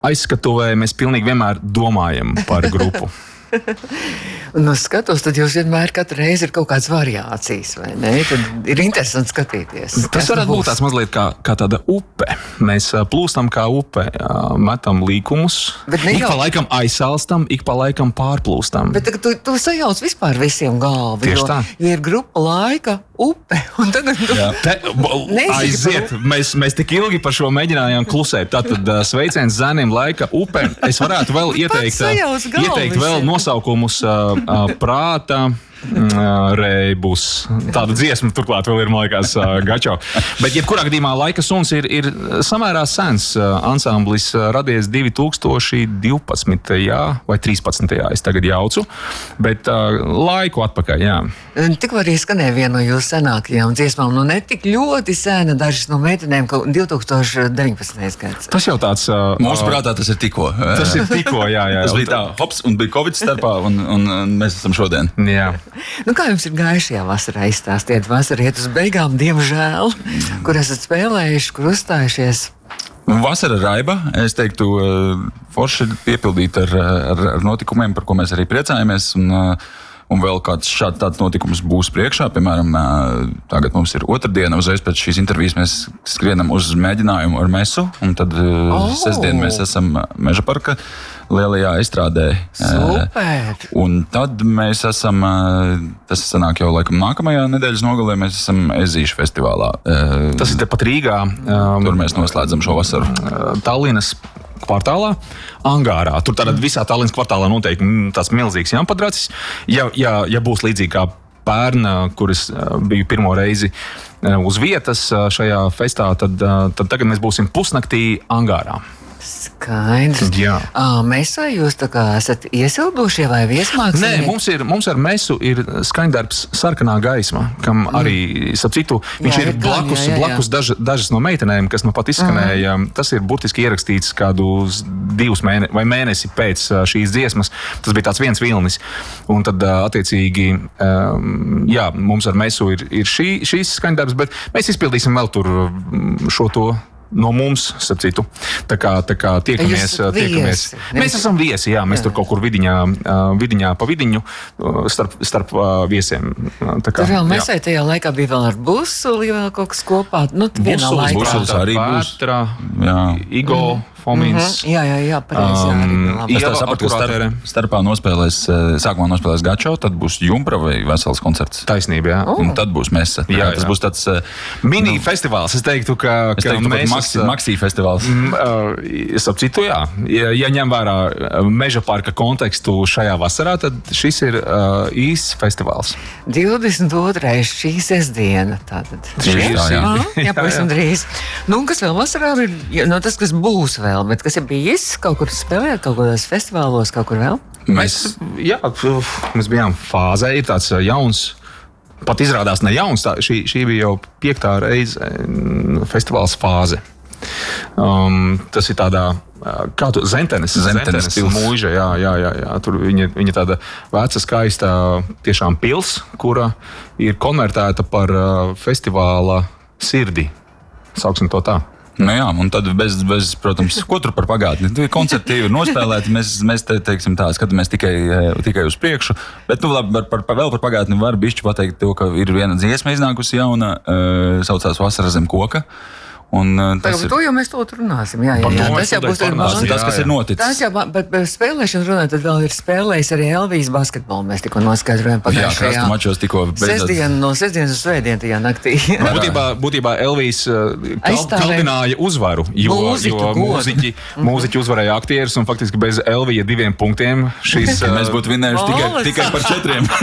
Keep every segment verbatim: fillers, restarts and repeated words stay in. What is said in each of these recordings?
aizskatuvē mēs pilnīgi vienmēr domājam par grupu. Nu, skatos, tad jūs vienmēr katru reizi ir kaut kādas variācijas, vai ne? Tad ir interesanti skatīties. Tas varētu būt tāds mazliet kā, kā tāda upe. Mēs plūstam kā upe, metam līkumus, ik pa laikam aizsalstam, ik pa laikam pārplūstam. Bet tu, tu sajauc vispār visiem galvu. Tieši tā. Jo ir grupa laika, upe, un tagad tu... Te, aiziet, mēs, mēs tik ilgi par šo mēģinājām klusēt. Tātad sveiciens zēniem laika upe. Es varētu vēl ieteikt, ieteikt vēl nosaukumus uh, uh, prāta, uh, reibus. Tāda dziesma turklāt vēl ir, man liekas, uh, gačo. Bet jebkurā gadījumā Laika suns ir, ir samērā sens uh, ansamblis, uh, radies divi tūkstoši divpadsmitajā vai trīspadsmitajā, es tagad jaucu, bet uh, laiku atpakaļ, jā. Tikko arī skanēja viena no jūsu senākajām dziesmām, nu ne tik ļoti sena, dažas no meitenēm, ka divi tūkstoši deviņpadsmitais gads. Tas jau tāds... Uh, Mūsu prātā tas ir tikko. Tas ir tikko, jā, jā. Tas bija tā, hops, un bija Covid starpā, un, un, un mēs esam šodien. Jā. Nu, kā jums ir gājušajā vasarā izstāstiet? Vasara iet uz beigām, diemžēl, kur esat spēlējuši, kur uzstājušies? Vasara raiba, es teiktu, forši piepildīt ar, ar, ar notikumiem, par ko mēs arī priecājamies, un, un vēl kāds šāds tāds notikums būs priekšā. Piemēram, tagad mums ir otrdiena, uzreiz pēc šīs intervijas mēs skrienam uz mēģinājumu ar mesu, un tad oh. sestdien mēs esam Meža parka lielajā izstrādē. Super! Un tad mēs esam, tas sanāk jau laikam nākamajā nedēļas nogalē, mēs esam Ezīšu festivālā. Tas ir tepat Rīgā. Um, Tur mēs noslēdzam šo vasaru. Tallinas kvartālā, Angārā. Tur tātad visā Tallinas kvartālā noteikti tāds milzīgs jāmpadracis. Ja, ja, ja būs līdzīgi kā pērn, kur es biju pirmo reizi uz vietas šajā festā, tad, tad tagad mēs būsim pusnaktī Angārā. Skaidrs. Jā. À, mēs vai jūs tā kā esat iesildušie vai viesmākslinieki? Nē, mums, ir, mums ar mesu ir skaņdarbs Sarkanā gaisma, kam arī, sap citu, viņš jā, ir blakus, jā, jā, jā. blakus daž, dažas no meitenēm, kas nu pat izskanēja. Mm. Tas ir burtiski ierakstīts kādus divus mēne, vai mēnesi pēc šīs dziesmas. Tas bija tāds viens vilnis. Un tad, attiecīgi, jā, mums ar mesu ir, ir šī, šīs skaņdarbs, bet mēs izpildīsim vēl tur šo to no mums, starp citu. Tā kā, tā kā tiekamies, tiekamies. Mēs esam viesi, jā, mēs jā. Tur kaut kur vidiņā, vidiņā pa vidiņu starp, starp viesiem. Tā kā, tur vēl mēs vai tajā laikā bija vēl ar Busuli vēl kaut kas kopā. Nu, vienā laikā. Busulis arī būs. Vētra, Igo, mm. Fomins. Mm-hmm. Jā, jā, jā, pareizi. Um, es tā sapratu, ka starp, starpā nospēlēs, sākumā nospēlēs Gačo, tad būs Jumpra vai vesels koncerts. Taisnība, jā. Oh. Un tad būs mesa. Jā, jā. Tas būs tāds... Mini nu, festivāls, es teiktu, ka... Es teiktu, ka mēs... Maxī festivāls. Es ap citu, jā. Ja, ja ņem vērā Meža parka kontekstu šajā vasarā, tad šis ir uh, īsts festivāls. divdesmit otrais šī sestdiena. Tātad. Šīs, jā, jā. Jā, pavisam drīz. Nu, un kas vēl vasarā ir? No tas, kas būs vēl. Bet kas ir bijis? Kaut kur spēlēt, kaut kādās festivālos, kaut kur vēl? Mēs, jā, mēs bijām fāzē, ir tāds jauns, pat izrādās ne jauns, tā, šī, šī bija jau piektā reize festivāls fāze. Um, tas ir tādā, kā tu, Zentenes, Zentenes, Zentenes mūža, jā, jā, jā, jā. Tur viņa, viņa tāda veca, skaista tiešām pils, kura ir konvertēta par festivāla sirdi, sauksim to tā. Nu jā, un tad bez, bez, protams, ko tur par pagātni? Koncerti ir nospēlēti, mēs, mēs te, teiksim tā, skatāmies tikai, tikai uz priekšu, bet, nu, labi, par, par, vēl par pagātni var bišķi pateikt to, ka ir viena dziesma iznākusi jauna, uh, saucās Vasara zem koka. Un, uh, tas Tagad, ir... to jau mēs to runāsim. Jā, jā, jā. Tas jau būs tas, tas, kas ir noticis. Tas jau, bet par spēlēšanu runāt, tad vēl ir spēlējis arī Elvijas basketbolu. Mēs tikko noskaidrojam pagājušajā. Jā, mačos tikko beidzot. Sestdien, no sestdienas uz svētdienu tajā naktī. Būtībā, būtībā Elvijas kal, kaldināja uzvaru, jo, jo mūziķi, mūziķi uzvarēja aktierus, un faktiski bez Elvija diviem punktiem šīs... Mēs būtu vinējuši tikai, tikai par četriem.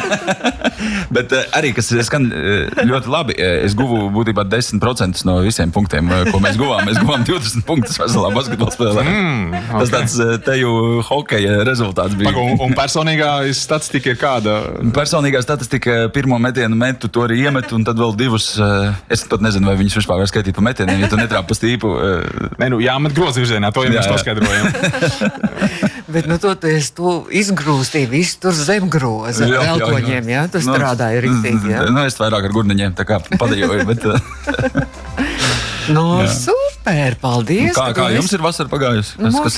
Bet arī, kas skan ļoti labi, es guvu būtībā desmit procentus no visiem punktiem, ko mēs guvām. Mēs guvām divdesmit punktus veselā basketbola spēlē. Mm, okay. Tas tāds teju hokeja rezultāts bija. Un, un personīgā statistika ir kāda? Personīgā statistika pirmo metienu metu, to arī iemetu, un tad vēl divus, es pat nezinu, vai viņus vispār var skaitīt pa metieniem, ja tu netrāp pa stīpu. Nē, nu jāmet grozi virzienā, to jau mēs noskaidrojam. Bet, nu, to es to izgrūstīju, visu tur zem groza, velkoņiem, jā? Tu strādāji riktīgi, jā? Nu, es vairāk ar gurniņiem, tā kā padejoju, bet... No, super! super, paldies. Kā, kā jums ir vasara pagājusi? Mums